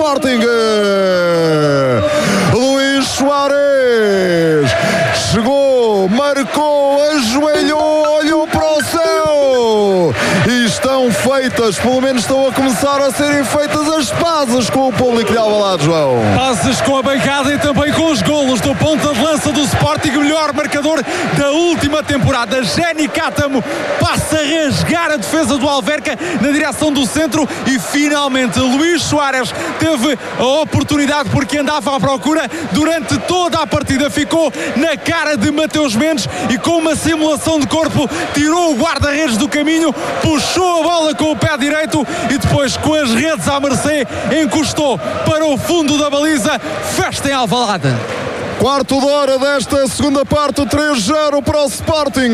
Sporting. Luís Soares chegou, marcou, ajoelhou, olhou para o céu e estão feitas, pelo menos estão a começar a serem feitas as pazes com o público de Alvalade, João. Pazes com a bancada e também com os golos do ponta de lança do Sporting, o melhor marcador da última temporada. Jenny Cátamo passa a rasgar a defesa do Alverca na direção do centro e finalmente Luís Soares teve a oportunidade, porque andava à procura durante toda a partida, ficou na cara de Mateus Mendes e com uma simulação de corpo tirou o guarda-redes do caminho, puxou a bola com o pé direito e depois, com as redes à mercê, encostou para o fundo da baliza. Festa em Alvalade. Quarto de hora desta segunda parte, 3-0 para o Sporting.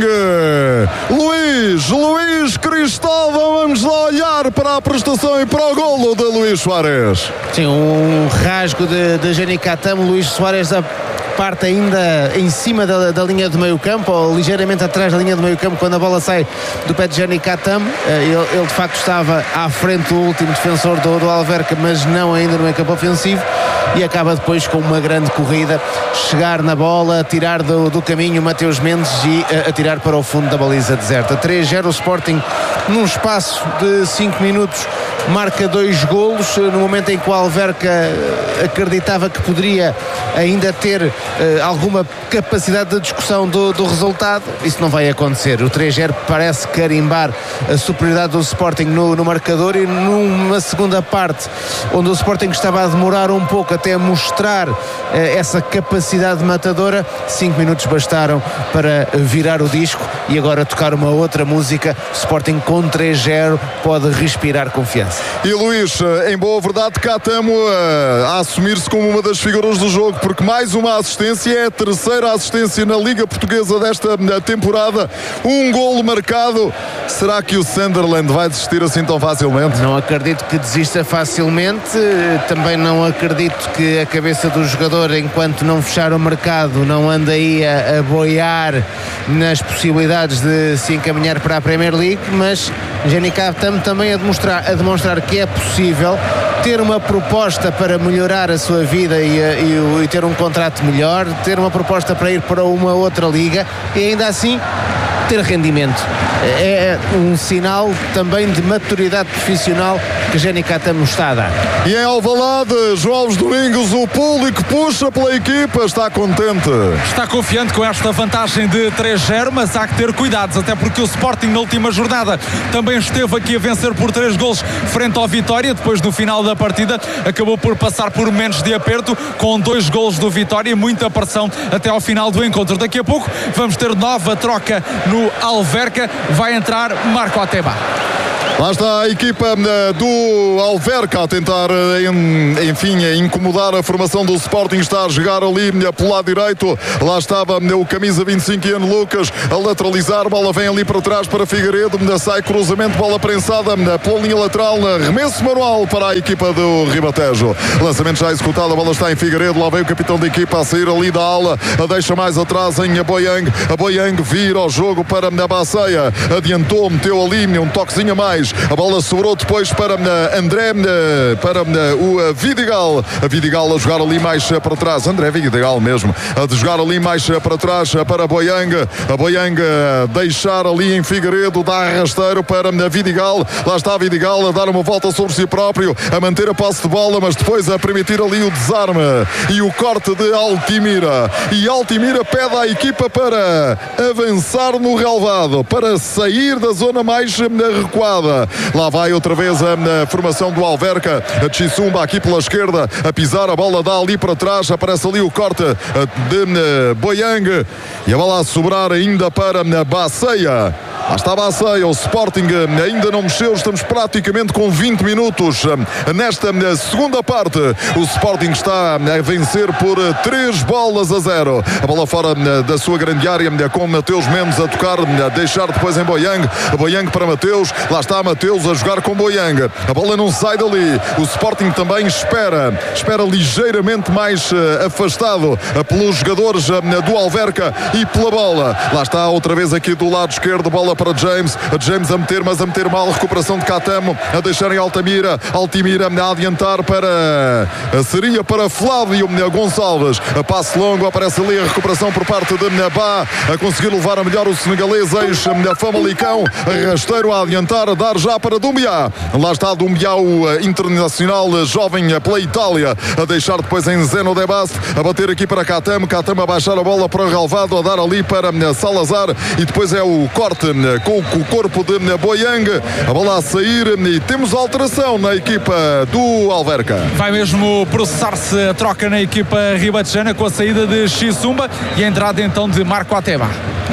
Luís Cristóvão, vamos lá olhar para a prestação e para o golo de Luís Soares. Sim, um rasgo de Jenny Cátamo. Luís Soares parte ainda em cima da linha do meio campo, ou ligeiramente atrás da linha do meio campo, quando a bola sai do pé de Jenny Cátamo. Ele de facto estava à frente do último defensor do Alverca, mas não ainda no meio campo ofensivo, e acaba depois com uma grande corrida, chegar na bola, tirar do caminho Mateus Mendes e atirar para o fundo da baliza deserta. 3-0, o Sporting num espaço de 5 minutos marca 2 golos, no momento em que o Alverca acreditava que poderia ainda ter alguma capacidade de discussão do resultado. Isso não vai acontecer. O 3-0 parece carimbar a superioridade do Sporting no marcador, e numa segunda parte onde o Sporting estava a demorar um pouco até mostrar essa capacidade matadora, 5 minutos bastaram para virar o disco e agora tocar uma outra música. O Sporting com 3-0 pode respirar confiança. E Luís, em boa verdade, Cátamo a assumir-se como uma das figuras do jogo, porque mais uma assistência, é a terceira assistência na Liga Portuguesa desta temporada, um golo marcado. Será que o Sunderland vai desistir assim tão facilmente? Não acredito que desista facilmente, também não acredito que a cabeça do jogador, enquanto não fechar o mercado, não anda aí a boiar nas possibilidades de se encaminhar para a Premier League, mas Jenny Cátamo também a demonstrar que é possível ter uma proposta para melhorar a sua vida e ter um contrato melhor, ter uma proposta para ir para uma outra liga e ainda assim ter rendimento. É um sinal também de maturidade profissional que Jenny Cátamo está a dar. E em Alvalade, João Alves Domingos, o público puxa pela equipa, está contente. Está confiante com esta vantagem de 3-0, mas há que ter cuidados, até porque o Sporting na última jornada também esteve aqui a vencer por 3 golos frente ao Vitória. Depois, no final da partida, acabou por passar por momentos de aperto com 2 golos do Vitória e muita pressão até ao final do encontro. Daqui a pouco vamos ter nova troca no Alverca. Vai entrar Marco Ateba. Lá está a equipa do Alverca a tentar, enfim, incomodar a formação do Sporting. Está a jogar ali pelo lado direito. Lá estava o camisa 25, Ian Lucas, a lateralizar. Bola vem ali para trás para Figueiredo. Sai cruzamento, bola prensada pela linha lateral. Remesso manual para a equipa do Ribatejo. Lançamento já executado, a bola está em Figueiredo. Lá vem o capitão da equipa a sair ali da ala. A deixa mais atrás em Boiang. A Boiang vira o jogo para a Baceia. Adiantou, meteu ali um toquezinho a mais. A bola sobrou depois para André, para o Vidigal. A Vidigal a jogar ali mais para trás. André Vidigal mesmo. A de jogar ali mais para trás para Boiang. A Boiang deixar ali em Figueiredo. Dá rasteiro para Vidigal. Lá está a Vidigal a dar uma volta sobre si próprio. A manter a posse de bola, mas depois a permitir ali o desarme. E o corte de Altimira. E Altimira pede à equipa para avançar no relvado. Para sair da zona mais recuada. Lá vai outra vez a formação do Alverca. A Chissumba aqui pela esquerda a pisar, a bola dá ali para trás, aparece ali o corte de Boiang e a bola a sobrar ainda para Baceia. Lá está a Baceia, o Sporting ainda não mexeu, estamos praticamente com 20 minutos nesta segunda parte. O Sporting está a vencer por 3-0. A bola fora da sua grande área com Mateus Mendes a tocar, a deixar depois em Boiang. Boiang para Mateus, lá está Mateus a jogar com Boiang. A bola não sai dali. O Sporting também espera ligeiramente mais afastado pelos jogadores do Alverca e pela bola. Lá está outra vez aqui do lado esquerdo, bola bola para James a meter, mas a meter mal, recuperação de Catamo, a deixar em Altimira a adiantar para seria para Flávio Gonçalves, a passe longo, aparece ali a recuperação por parte de Bá, a conseguir levar a melhor o senegalês Famalicão, rasteiro a adiantar, a dar já para Doumbia, lá está Doumbia, o internacional jovem pela Itália, a deixar depois em Zeno de Baste, a bater aqui para Catamo a baixar a bola para o relvado, a dar ali para Salazar, e depois é o corte com o corpo de Boyang, a bola a sair, e temos alteração na equipa do Alverca. Vai mesmo processar-se a troca na equipa ribatejana com a saída de Xisumba e a entrada então de Marco Ateba.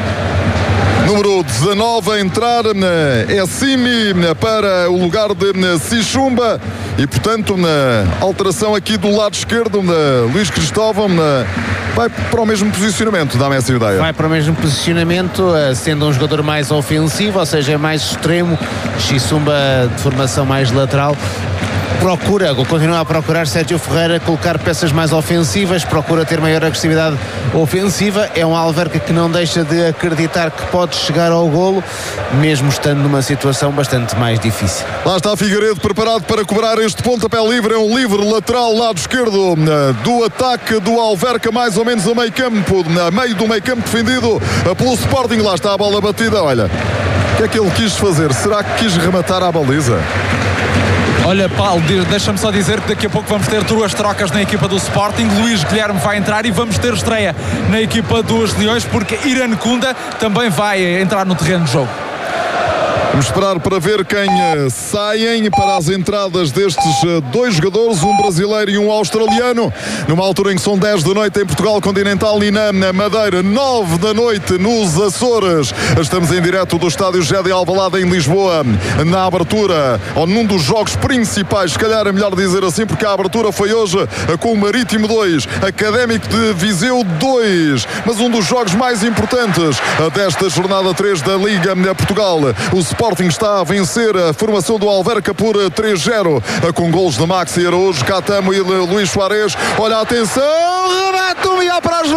Número 19 a entrar é Simi para o lugar de Xisumba, e portanto na alteração aqui do lado esquerdo, Luís Cristóvão vai para o mesmo posicionamento, dá-me essa ideia. Vai para o mesmo posicionamento, sendo um jogador mais ofensivo, ou seja, mais extremo. Xisumba de formação mais lateral. Continua a procurar Sérgio Ferreira colocar peças mais ofensivas, procura ter maior agressividade ofensiva. É um Alverca que não deixa de acreditar que pode chegar ao golo, mesmo estando numa situação bastante mais difícil. Lá está Figueiredo preparado para cobrar este pontapé livre, é um livre lateral lado esquerdo do ataque do Alverca, mais ou menos a meio campo, a meio do meio campo defendido pelo Sporting. Lá está a bola batida, olha, o que é que ele quis fazer? Será que quis rematar à baliza? Olha, Paulo, deixa-me só dizer que daqui a pouco vamos ter duas trocas na equipa do Sporting. Luís Guilherme vai entrar e vamos ter estreia na equipa dos Leões, porque Irancunda também vai entrar no terreno de jogo. Vamos esperar para ver quem saem para as entradas destes dois jogadores, um brasileiro e um australiano, numa altura em que são 10 da noite em Portugal Continental e na Madeira, 9 da noite nos Açores. Estamos em direto do estádio Gé de Alvalade em Lisboa, na abertura, ou num dos jogos principais, se calhar é melhor dizer assim, porque a abertura foi hoje com o Marítimo 2, Académico de Viseu 2, mas um dos jogos mais importantes desta jornada 3 da Liga Portugal. O Sporting está a vencer a formação do Alverca por 3-0, com golos de Maxi Araújo, Catamo e Luís Soares. Olha, atenção, remate para as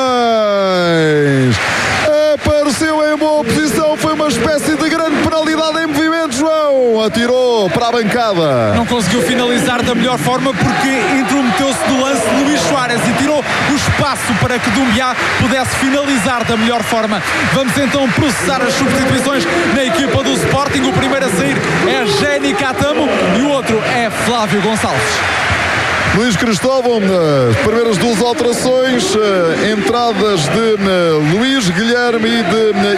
nuvens, apareceu em boa posição, foi uma espécie de grande penalidade em movimento. João atirou para a bancada, não conseguiu finalizar da melhor forma, porque intrometeu-se no lance de Luís Soares e tirou o espaço para que Doumbia pudesse finalizar da melhor forma. Vamos então processar as substituições na equipa do Sporting. O primeiro a sair é Jenny Catamo e o outro é Flávio Gonçalves. Luís Cristóvão, as primeiras duas alterações, entradas de Luís Guilherme e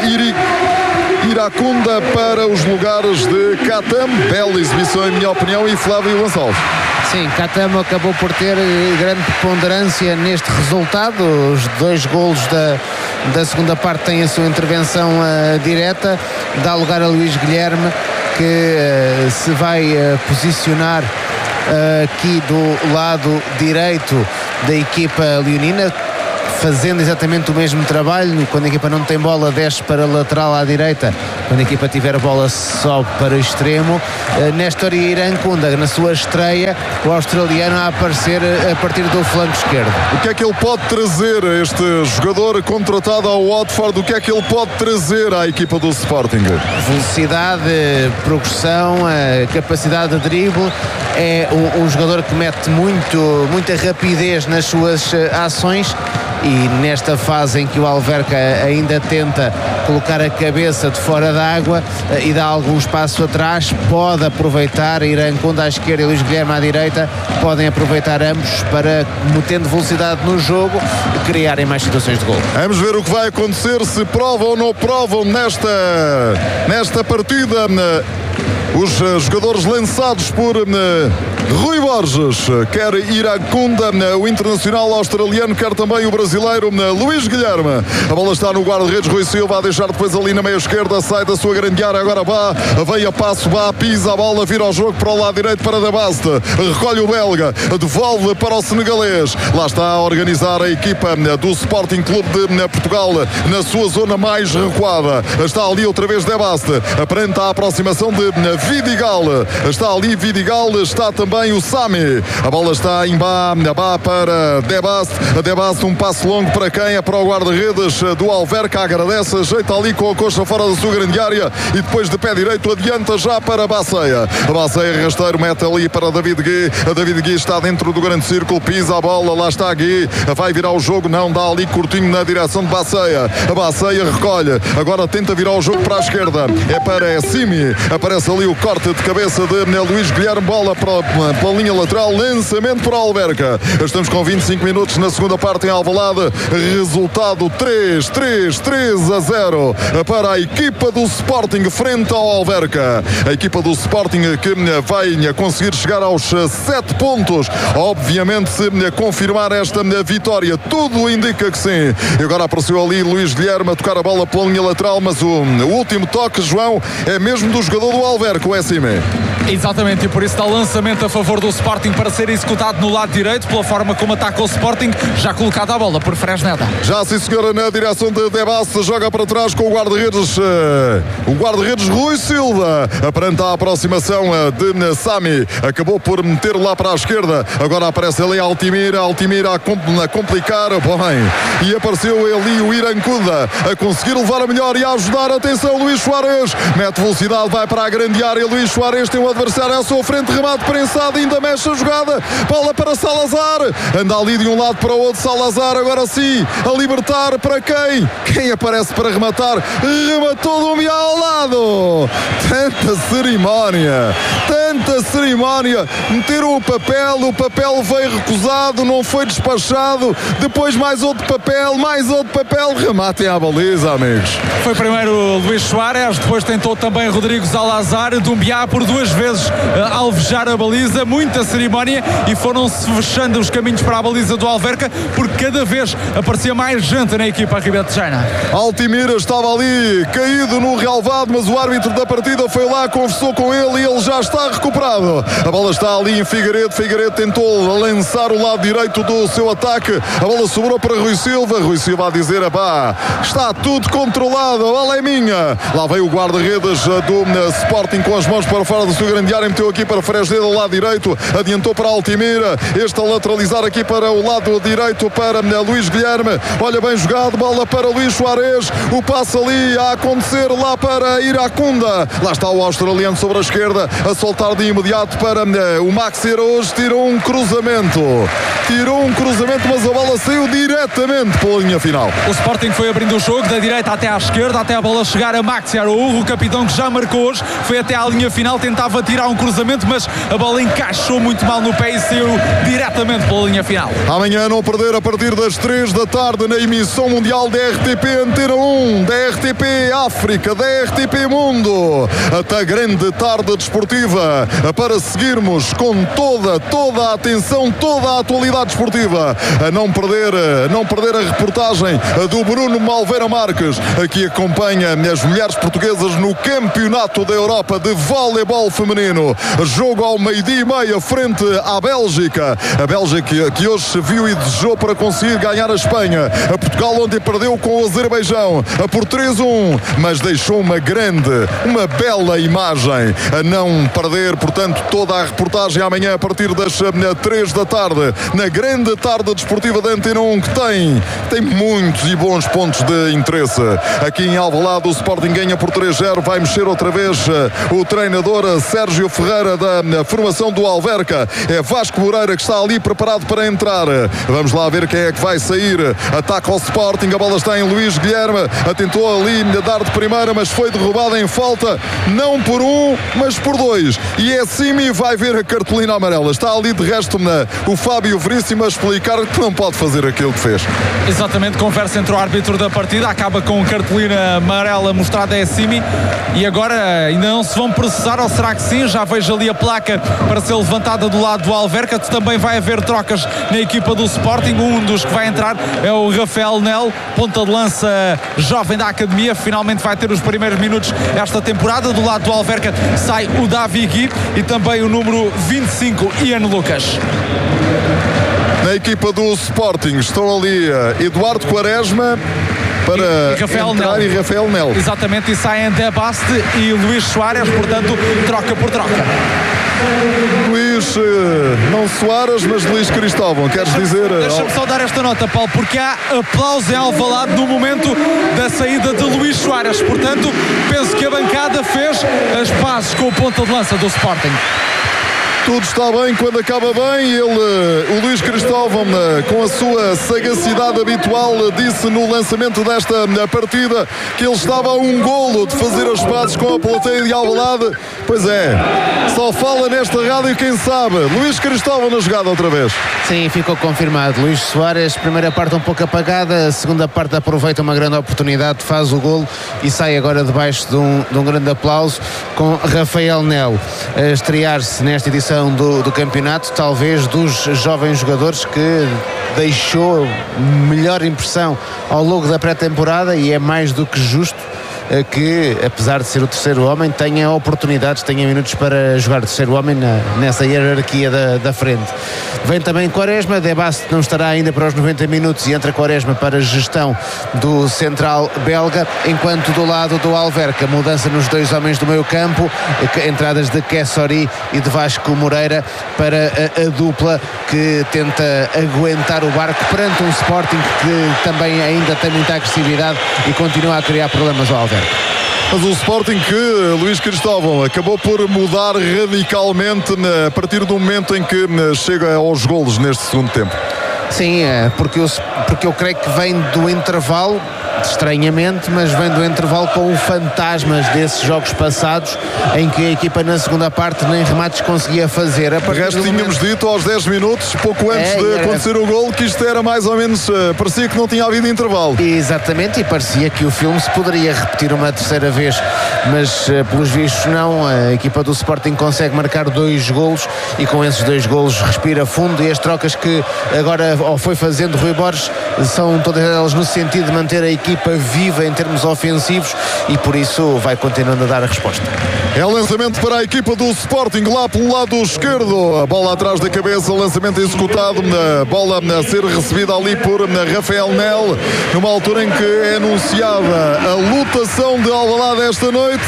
de Irancunda para os lugares de Catamo. Bela exibição, em minha opinião, e Flávio Gonçalves. Sim, Catamo acabou por ter grande preponderância neste resultado. Os dois golos da segunda parte têm a sua intervenção direta, dá lugar a Luís Guilherme, que se vai posicionar aqui do lado direito da equipa leonina, fazendo exatamente o mesmo trabalho. Quando a equipa não tem bola, desce para a lateral à direita, quando a equipa tiver bola, sobe para o extremo. Néstor Irancunda, na sua estreia, o australiano a aparecer a partir do flanco esquerdo. O que é que ele pode trazer, este jogador contratado ao Watford, o que é que ele pode trazer à equipa do Sporting? Velocidade, progressão, capacidade de drible. É um jogador que mete muita rapidez nas suas ações, e nesta fase em que o Alverca ainda tenta colocar a cabeça de fora da água e dá algum espaço atrás, pode aproveitar. Irancunda à esquerda e Luís Guilherme à direita podem aproveitar ambos para, metendo velocidade no jogo, criarem mais situações de gol. Vamos ver o que vai acontecer, se provam ou não provam nesta partida os jogadores lançados por Rui Borges, quer Irancunda, o internacional australiano, quer também o brasileiro Luís Guilherme. A bola está no guarda-redes, Rui Silva a deixar depois ali na meia esquerda, sai da sua grande área, agora vem a passo, pisa a bola, vira o jogo para o lado direito para Da Baste, recolhe o belga, devolve para o senegalês. Lá está a organizar a equipa do Sporting Clube de Portugal na sua zona mais recuada. Está ali outra vez Da Baste, perante a aproximação de Vidigal. Está ali Vidigal, está também o Sami. A bola está em Bá para Debast. A Debast, um passo longo para quem? É para o guarda-redes do Alverca. Agradece, ajeita ali com a coxa fora da sua grande área e depois de pé direito adianta já para Baceia. A Baceia rasteiro mete ali para David Gui. A David Gui está dentro do grande círculo, pisa a bola, lá está Gui. Vai virar o jogo, não, dá ali curtinho na direção de Baceia. A Baceia recolhe, agora tenta virar o jogo para a esquerda. É para Simi. Aparece ali o corte de cabeça de Luís Guilherme, bola para a linha lateral, lançamento para a Alverca. Estamos com 25 minutos na segunda parte em Alvalade. Resultado 3-0 para a equipa do Sporting frente ao Alverca. A equipa do Sporting que vai conseguir chegar aos 7 pontos. Obviamente, se confirmar esta vitória, tudo indica que sim. E agora apareceu ali Luís Guilherme a tocar a bola pela linha lateral, mas o último toque, João, é mesmo do jogador do Alverca, o Simi. Exatamente, e por isso dá lançamento a favor do Sporting para ser executado no lado direito, pela forma como ataca o Sporting, já colocada a bola por Fresneda. Já sim, senhora, na direção de Debas, joga para trás com o guarda-redes Rui Silva, perante a aproximação de Sami, acabou por meter lá para a esquerda, agora aparece ali Altimira a complicar, bem, e apareceu ali o Irancuda a conseguir levar a melhor e a ajudar. Atenção, Luís Soares mete velocidade, vai para a grande área. Luís Soares tem um adversário à sua frente, remate prensado, ainda mexe a jogada, bola para Salazar, anda ali de um lado para o outro. Salazar agora sim a libertar para quem aparece para rematar, rematou do meio ao lado. Tanta cerimónia, meteram o papel veio recusado, não foi despachado, depois mais outro papel, rematem à baliza, amigos. Foi primeiro Luís Soares, depois tentou também Rodrigo Salazar, Dumbiá por duas vezes alvejar a baliza, muita cerimónia, e foram-se fechando os caminhos para a baliza do Alverca, porque cada vez aparecia mais gente na equipa ribetejana. Altimira estava ali caído no relvado, mas o árbitro da partida foi lá, conversou com ele e ele já está recuperado. A bola está ali em Figueiredo tentou lançar o lado direito do seu ataque, a bola sobrou para Rui Silva a dizer, está tudo controlado, a bola é minha. Lá veio o guarda-redes do Sporting com as mãos para fora da sua grande área, meteu aqui para Fresneda, o lado direito, adiantou para Altimira, este a lateralizar aqui para o lado direito para Luís Guilherme, olha bem jogado, bola para Luís Soares, o passe ali a acontecer lá para Iracunda, lá está o australiano sobre a esquerda, a soltar de imediato para o Maxi Araújo, tirou um cruzamento, mas a bola saiu diretamente pela linha final. O Sporting foi abrindo o jogo da direita até à esquerda, até a bola chegar a Maxi Araújo, o capitão que já marcou hoje, foi até à linha final, tentava tirar um cruzamento, mas a bola encaixou muito mal no pé e saiu diretamente pela linha final. Amanhã não perder a partir das 3 da tarde na emissão mundial da RTP Antena 1, da RTP África, da RTP Mundo, até grande tarde desportiva, para seguirmos com toda a atenção, toda a atualidade desportiva, a não perder a reportagem do Bruno Malveira Marques, que acompanha as mulheres portuguesas no Campeonato da Europa de Voleibol Feminino, jogo ao 12:30 frente à Bélgica, a Bélgica que hoje se viu e desejou para conseguir ganhar a Espanha, a Portugal ontem perdeu com o Azerbaijão por 3-1, mas deixou uma bela imagem, a não perder, portanto, toda a reportagem amanhã a partir das 3 da tarde, na grande tarde desportiva da Antena 1, que tem muitos e bons pontos de interesse. Aqui em Alvalade o Sporting ganha por 3-0, vai mexer outra vez o treinador Sérgio Ferreira da formação do Alverca, é Vasco Moreira que está ali preparado para entrar. Vamos lá ver quem é que vai sair. Ataca ao Sporting, a bola está em Luís Guilherme, tentou ali dar de primeira, mas foi derrubada em falta, não por um, mas por dois, e é Simi vai ver a cartolina amarela. Está ali de resto o Fábio Veríssimo a explicar que não pode fazer aquilo que fez. Exatamente, conversa entre o árbitro da partida, acaba com cartolina amarela mostrada a Simi, e agora ainda não se vão processar, ou será que sim? Já vejo ali a placa para ser levantada do lado do Alverca. Também vai haver trocas na equipa do Sporting, um dos que vai entrar é o Rafael Nel, ponta de lança jovem da Academia, finalmente vai ter os primeiros minutos esta temporada. Do lado do Alverca sai o Davi Gui e também o número 25, Ian Lucas. Na equipa do Sporting estão ali Eduardo Quaresma, para Rafael entrar Nel. e Rafael Nel. Exatamente, e saem De Baste e Luís Soares, portanto, troca por troca. Luís, não Soares, mas Luís Cristóvão, queres dizer? Deixa-me só dar esta nota, Paulo, porque há aplauso em Alvalade no momento da saída de Luís Soares. Portanto, penso que a bancada fez as pazes com o ponta de lança do Sporting. Tudo está bem quando acaba bem. O Luís Cristóvão, com a sua sagacidade habitual, disse no lançamento desta partida que ele estava a um golo de fazer as pazes com a plateia de Alvalade. Pois é, só fala nesta rádio quem sabe. Luís Cristóvão na jogada outra vez. Sim, ficou confirmado. Luís Soares, primeira parte um pouco apagada, a segunda parte aproveita uma grande oportunidade, faz o golo e sai agora debaixo de um grande aplauso com Rafael Nel a estrear-se nesta edição do campeonato, talvez dos jovens jogadores que deixou melhor impressão ao longo da pré-temporada, e é mais do que justo que, apesar de ser o terceiro homem, tenha oportunidades, tenha minutos para jogar terceiro homem nessa hierarquia da frente. Vem também Quaresma, De Baste não estará ainda para os 90 minutos e entra Quaresma para a gestão do central belga, enquanto do lado do Alverca, mudança nos dois homens do meio campo, entradas de Kessori e de Vasco Moreira para a dupla que tenta aguentar o barco perante um Sporting que também ainda tem muita agressividade e continua a criar problemas ao Alverca. Mas o Sporting que Luís Cristóvão acabou por mudar radicalmente a partir do momento em que chega aos golos neste segundo tempo. Sim, porque eu creio que vem do intervalo, estranhamente, mas vem do intervalo com fantasmas desses jogos passados em que a equipa na segunda parte nem remates conseguia fazer. O resto tínhamos dito aos 10 minutos, pouco antes de acontecer o gol, que isto era mais ou menos, parecia que não tinha havido intervalo. Exatamente, e parecia que o filme se poderia repetir uma terceira vez, mas pelos vistos não. A equipa do Sporting consegue marcar 2 golos e com esses 2 golos respira fundo, e as trocas que agora foi fazendo Rui Borges são todas elas no sentido de manter a equipa viva em termos ofensivos, e por isso vai continuando a dar a resposta. É o lançamento para a equipa do Sporting lá pelo lado esquerdo, a bola atrás da cabeça, lançamento executado, a bola a ser recebida ali por Rafael Nel, numa altura em que é anunciada a lotação de Alvalade esta noite.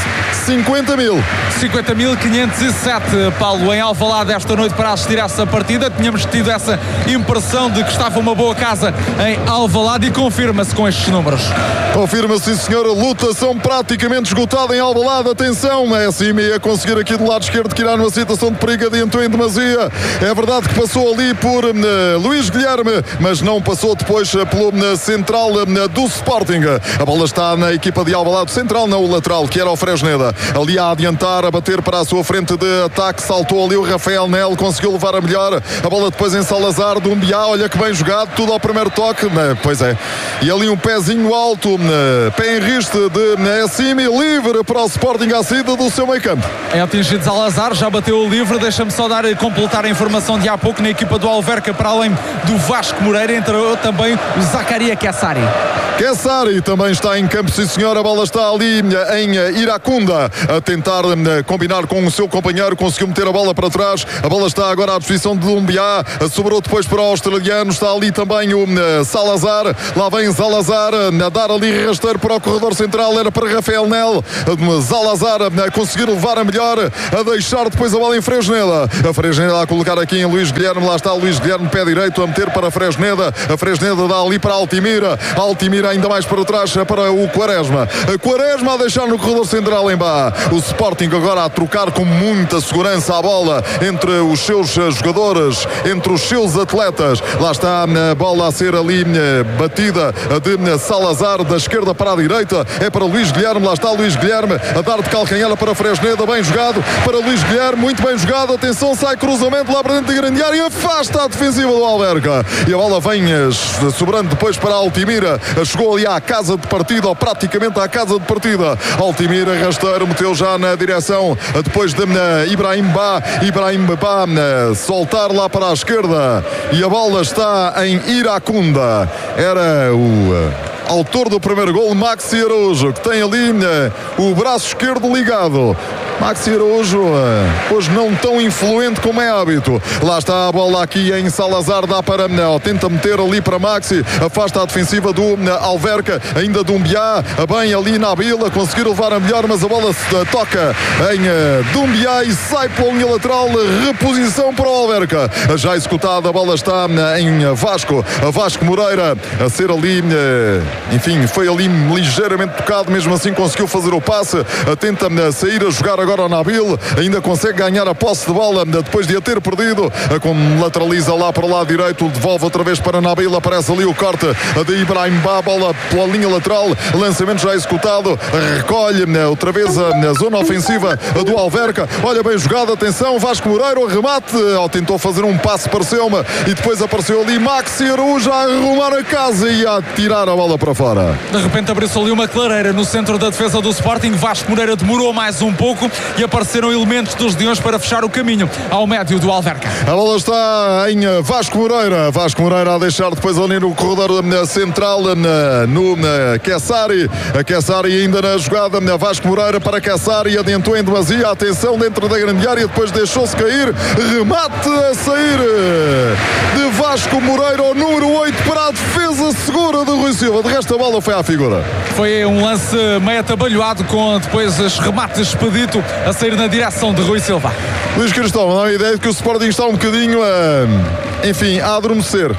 50.507, Paulo, em Alvalade esta noite para assistir a essa partida. Tínhamos tido essa impressão de que estava uma boa casa em Alvalade e confirma-se com estes números. Confirma-se, sim senhor, lotação praticamente esgotada em Alvalade. Atenção, é assim a conseguir aqui do lado esquerdo tirar numa situação de perigo, adiantou em demasia. É verdade que passou ali por Luís Guilherme, mas não passou depois pelo central do Sporting. A bola está na equipa de Alvalade, central não, o lateral, que era o Fresneda. Ali a adiantar, a bater para a sua frente de ataque, saltou ali o Rafael Nel, conseguiu levar a melhor. A bola depois em Salazar, do Umbiá, olha que bem jogado, tudo ao primeiro toque, pois é. E ali um pezinho alto, pé em riste de Assimi, livre para o Sporting à saída do seu meio campo. É atingido Salazar, já bateu o livre. Deixa-me só completar a informação de há pouco. Na equipa do Alverca, para além do Vasco Moreira, entrou também o Zaccaria Kessari. Kessari também está em campo, sim senhor. A bola está ali em Iracunda a tentar combinar com o seu companheiro, conseguiu meter a bola para trás. A bola está agora à disposição de Umbiá, sobrou depois para o australiano. Está ali também o Salazar, lá vem Salazar a dar ali rasteiro para o corredor central, era para Rafael Nel. Salazar a conseguir levar a melhor, a deixar depois a bola em Fresneda. A Fresneda a colocar aqui em Luís Guilherme, lá está Luís Guilherme, pé direito a meter para a Fresneda dá ali para Altimira ainda mais para trás para o Quaresma a deixar no corredor central em Bá. O Sporting agora a trocar com muita segurança a bola entre os seus jogadores, entre os seus atletas. Lá está a bola a ser ali batida de Salazar, da esquerda para a direita, é para Luís Guilherme, lá está Luís Guilherme a dar de calcanhar para Fresneda, bem jogado para Luís Guilherme, muito bem jogado, atenção, sai cruzamento lá para dentro da grande área e afasta a defensiva do Alverca, e a bola vem sobrando depois para Altimira, chegou ali à casa de partida, ou praticamente à casa de partida. Altimira, rasteiro, meteu já na direção depois de Ibrahim Bá soltar lá para a esquerda, e a bola está em Iracunda. Era o autor do primeiro gol, Maxi Araújo, que tem ali o braço esquerdo ligado. Maxi Araújo, hoje não tão influente como é hábito. Lá está a bola aqui em Salazar, dá para, tenta meter ali para Maxi, afasta a defensiva do Alverca, ainda Dumbiá, bem ali na Vila, conseguir levar a melhor, mas a bola toca em Dumbiá e sai pela linha lateral, reposição para o Alverca. Já executada, a bola está em Vasco Moreira, a ser ali, enfim, foi ali ligeiramente tocado, mesmo assim conseguiu fazer o passe, tenta sair a jogar agora o Nabil, ainda consegue ganhar a posse de bola depois de a ter perdido, como lateraliza lá para o lado direito, devolve outra vez para Nabil, aparece ali o corte de Ibrahim Ba, bola pela linha lateral, lançamento já executado, recolhe outra vez a zona ofensiva do Alverca. Olha bem jogado, atenção, Vasco Moreira, o remate, tentou fazer um passe, pareceu-me, e depois apareceu ali Maxi Araújo a arrumar a casa e a tirar a bola para fora. De repente abriu-se ali uma clareira no centro da defesa do Sporting. Vasco Moreira demorou mais um pouco e apareceram elementos dos Leões para fechar o caminho ao médio do Alverca. A bola está em Vasco Moreira a deixar depois ali no corredor central no Kessari. A Kessari ainda na jogada, Vasco Moreira para Kessari, adiantou em demasia, atenção dentro da grande área, depois deixou-se cair, remate a sair de Vasco Moreira, o número 8 para a defesa segura de Rui Silva. De resto a bola foi à figura. Foi um lance meio atabalhoado, com depois os remates expedito a sair na direção de Rui Silva. Luís Cristóvão, dá a ideia de que o Sporting está um bocadinho enfim, a adormecer.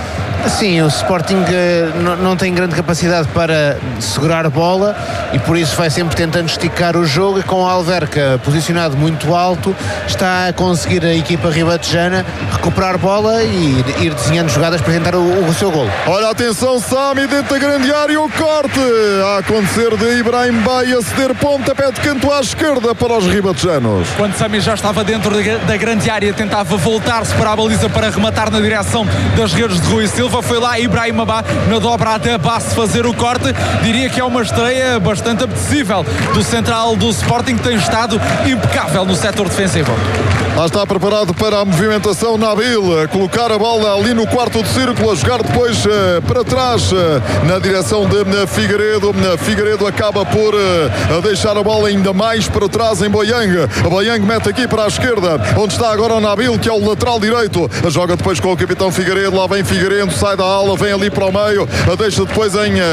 Sim, o Sporting não tem grande capacidade para segurar a bola e por isso vai sempre tentando esticar o jogo, e com o Alverca posicionado muito alto está a conseguir a equipa ribatejana recuperar bola e ir desenhando jogadas para tentar o seu golo. Olha, atenção, Sami dentro da grande área, o corte a acontecer de Ibrahim Bay a ceder pontapé de canto à esquerda para os ribatejanos. Quando Sami já estava dentro da grande área, tentava voltar-se para a baliza para rematar na direção das redes de Rui Silva. Foi lá Ibrahim Abá na dobra até Basse fazer o corte. Diria que é uma estreia bastante apetecível do central do Sporting, que tem estado impecável no setor defensivo. Lá está preparado para a movimentação Nabil, a colocar a bola ali no quarto de círculo, a jogar depois para trás na direção de Figueiredo. Figueiredo acaba por deixar a bola ainda mais para trás em Boiang. Boiang mete aqui para a esquerda, onde está agora o Nabil, que é o lateral direito. Joga depois com o capitão Figueiredo, lá vem Figueiredo, sai da ala, vem ali para o meio, deixa depois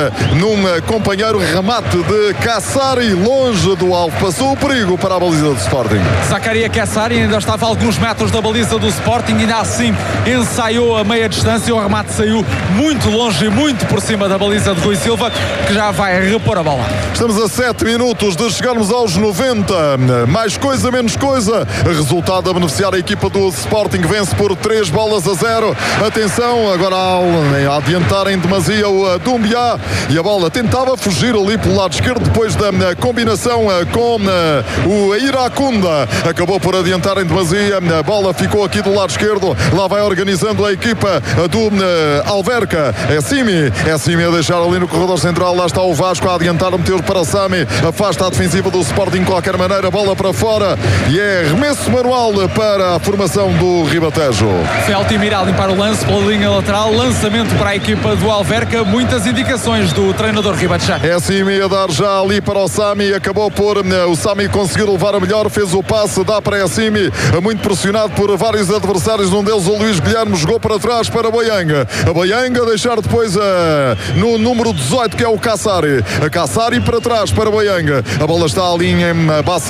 num companheiro, remate de Kassari, longe do alvo, passou o perigo para a baliza do Sporting. Zacaria Kassari ainda estava a alguns metros da baliza do Sporting, ainda assim ensaiou a meia distância, o remate saiu muito longe e muito por cima da baliza de Rui Silva, que já vai repor a bola. Estamos a 7 minutos de chegarmos aos 90, mais coisa, menos coisa, resultado a beneficiar a equipa do Sporting, vence por 3-0. Atenção, agora a adiantar em demasia o Dumbiá, e a bola tentava fugir ali pelo lado esquerdo, depois da combinação com o Iracunda, acabou por adiantar em demasia, a bola ficou aqui do lado esquerdo, lá vai organizando a equipa do Alverca, é Simi a deixar ali no corredor central, lá está o Vasco a adiantar, meteu para Sami, afasta a defensiva do Sporting de qualquer maneira, bola para fora, e é remesso manual para a formação do Ribatejo. Foi Altimira a limpar o lance pela linha lateral, lançamento para a equipa do Alverca, muitas indicações do treinador Ribatejo. É Simi a dar já ali para o Sami, acabou por o Sami conseguir levar a melhor, fez o passe, dá para Simi, muito pressionado por vários adversários, um deles o Luís Guilherme, jogou para trás para Boianga, a Boianga a deixar depois no número 18, que é o Kassari, a Kassari para trás para Boianga, a bola está ali em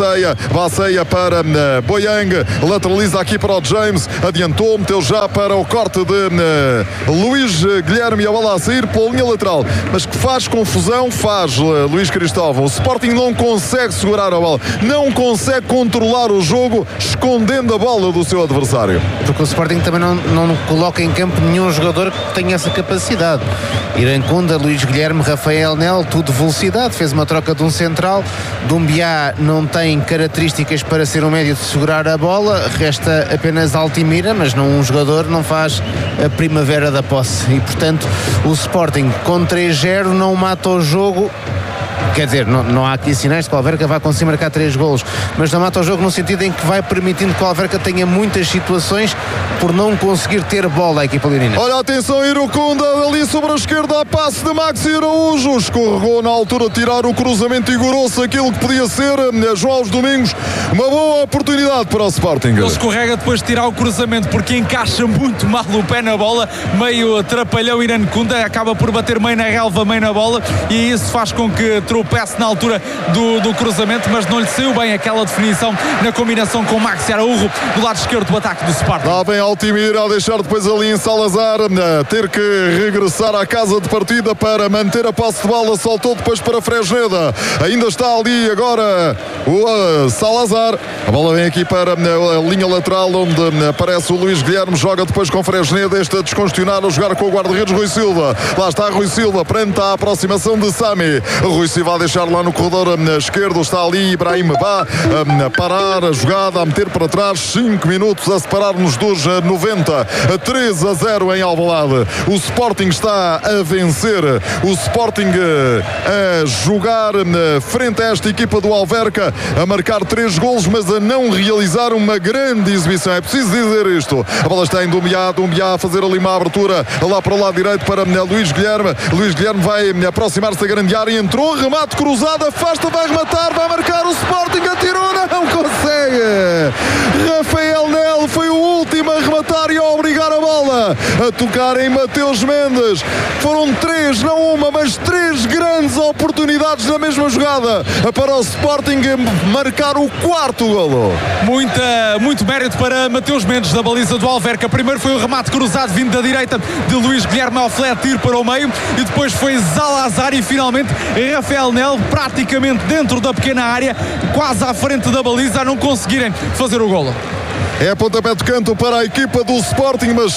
Baceia para Boianga, lateraliza aqui para o James, adiantou, meteu já para o corte de Luís Guilherme, e a bola a sair pela linha lateral, mas que faz confusão, faz Luís Cristóvão. O Sporting não consegue segurar a bola, não consegue controlar o jogo, escondendo a bola do seu adversário. Porque o Sporting também não coloca em campo nenhum jogador que tenha essa capacidade. Iracunda, Luís Guilherme, Rafael Nel, tudo velocidade, fez uma troca de um central. Dumbiá não tem características para ser um médio de segurar a bola, resta apenas Altimira, mas um jogador não faz a primavera da posse, e portanto o Sporting com 3-0 não mata o jogo Quer dizer, não há aqui sinais de que o Alverca vai conseguir marcar 3 golos, mas não mata o jogo no sentido em que vai permitindo que o Alverca tenha muitas situações por não conseguir ter bola a equipa leonina. Olha, atenção, Irukunda ali sobre a esquerda, a passe de Maxi Araújo, escorregou na altura de tirar o cruzamento e gorou-se aquilo que podia ser, João aos Domingos, uma boa oportunidade para o Sporting. Ele escorrega depois de tirar o cruzamento porque encaixa muito mal o pé na bola, meio atrapalhou Irukunda, acaba por bater meio na relva, meio na bola, e isso faz com que tropece na altura do cruzamento, mas não lhe saiu bem aquela definição na combinação com Maxi Araújo do lado esquerdo do ataque do Sporting. Lá vem Altimir a deixar depois ali em Salazar, a ter que regressar à casa de partida para manter a posse de bola, soltou depois para Fresneda, ainda está ali agora o Salazar, a bola vem aqui para a linha lateral onde aparece o Luís Guilherme, joga depois com Fresneda, este a descongestionar, a jogar com o guarda-redes Rui Silva, lá está Rui Silva, perante a aproximação de Sami, Rui Silva a deixar lá no corredor esquerdo, está ali Ibrahim Ba a parar a jogada, a meter para trás, 5 minutos a separar-nos dos 90, 3-0 em Alvalade. O Sporting está a vencer, o Sporting a jogar frente a esta equipa do Alverca, a marcar 3 golos, mas a não realizar uma grande exibição. É preciso dizer isto. A bola está em Dumbiá a fazer ali uma abertura lá para o lado direito para Luís Guilherme. Luís Guilherme vai aproximar-se da grande área, entrou, remate cruzado, afasta, vai rematar, vai marcar o Sporting, atirou, não consegue. Rafael Nel foi o último a rematar e a obrigar a bola a tocar em Mateus Mendes. Foram 3, não uma, mas 3 grandes oportunidades na mesma jogada para o Sporting marcar o 4º golo. Muito mérito para Mateus Mendes da baliza do Alverca. Primeiro foi o remate cruzado vindo da direita de Luís Guilherme ao fletir para o meio, e depois foi Salazar e finalmente Rafael Nel praticamente dentro da pequena área, quase à frente da baliza, a não conseguirem fazer o golo. É pontapé de canto para a equipa do Sporting, mas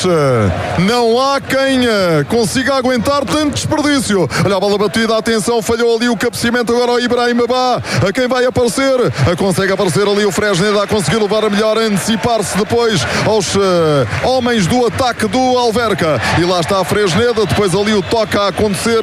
não há quem consiga aguentar tanto desperdício. Olha a bola batida, atenção, falhou ali o cabeceamento agora ao Ibrahim Ba, a quem vai aparecer, consegue aparecer ali o Fresneda a conseguir levar a melhor, antecipar-se depois aos homens do ataque do Alverca, e lá está a Fresneda, depois ali o toque a acontecer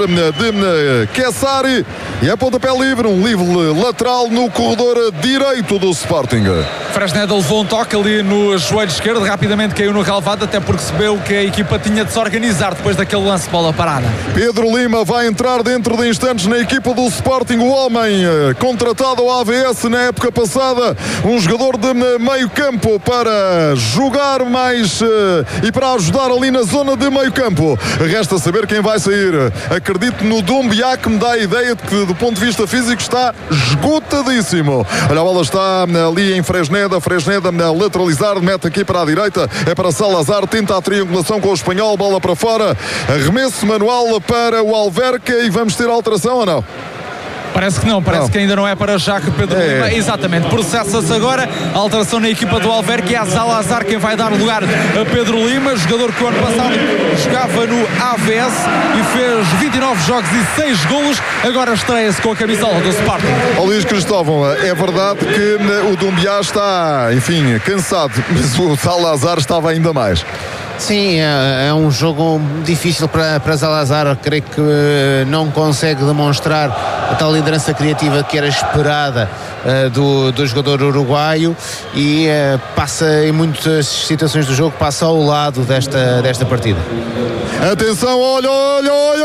de Kessari, e é pontapé livre, um livre lateral no corredor direito do Sporting. Fresneda levou um toque ali no joelho esquerdo, rapidamente caiu no relvado, até porque percebeu que a equipa tinha de se organizar depois daquele lance de bola parada. Pedro Lima vai entrar dentro de instantes na equipa do Sporting, o homem contratado ao AVS na época passada, um jogador de meio campo para jogar mais e para ajudar ali na zona de meio campo. Resta saber quem vai sair. Acredito no Dumbiá, que me dá a ideia de que do ponto de vista físico está esgotadíssimo. Olha, a bola está ali em Fresneda lateralizar, mete aqui para a direita, é para Salazar, tenta a triangulação com o espanhol, bola para fora, arremesso manual para o Alverca, e vamos ter alteração ou não? Parece que não, parece que ainda não é para já que Pedro Lima, exatamente, processa-se agora a alteração na equipa do Alverca, e é Salazar quem vai dar lugar a Pedro Lima, jogador que o ano passado jogava no AVS e fez 29 jogos e 6 golos, agora estreia-se com a camisola do Sporting. Ó Luís Cristóvão, é verdade que o Dumbiá está, enfim, cansado, mas o Salazar estava ainda mais. Sim, é um jogo difícil para Salazar, creio que não consegue demonstrar a tal liderança criativa que era esperada do jogador uruguaio, e passa em muitas situações do jogo, passa ao lado desta partida. Atenção, olha